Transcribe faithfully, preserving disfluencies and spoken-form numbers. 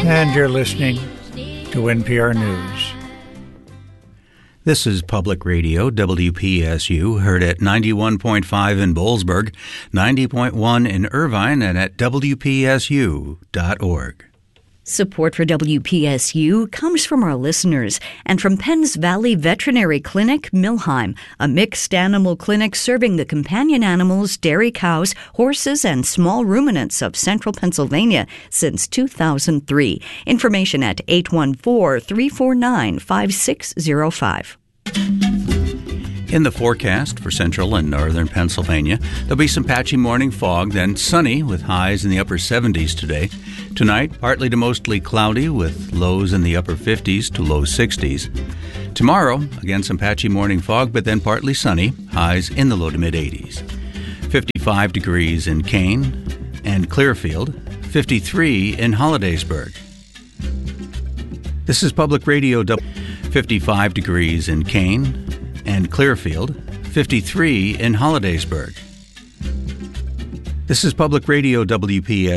And you're listening to N P R News. This is Public Radio, W P S U, heard at ninety-one point five in Boalsburg, ninety point one in Irvine, and at W P S U dot org. Support for W P S U comes from our listeners and from Penns Valley Veterinary Clinic, Millheim, a mixed animal clinic serving the companion animals, dairy cows, horses, and small ruminants of central Pennsylvania since two thousand three. Information at eight one four, three four nine, five six zero five. In the forecast for central and northern Pennsylvania, there'll be some patchy morning fog, then sunny with highs in the upper seventies today. Tonight, partly to mostly cloudy with lows in the upper fifties to low sixties. Tomorrow, again some patchy morning fog, but then partly sunny, highs in the low to mid eighties. fifty-five degrees in Kane and Clearfield, fifty-three in Hollidaysburg. This is Public Radio, fifty-five degrees in Kane and Clearfield, fifty-three in Hollidaysburg. This is Public Radio W P S.